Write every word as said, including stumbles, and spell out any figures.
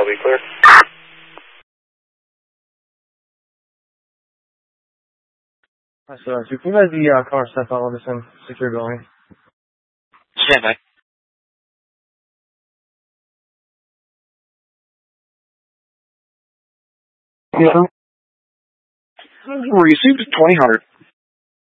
I'll be clear. That's all right. Can you guys the uh, car step out of this and secure building? Stand by. Yeah. Received twenty hundred.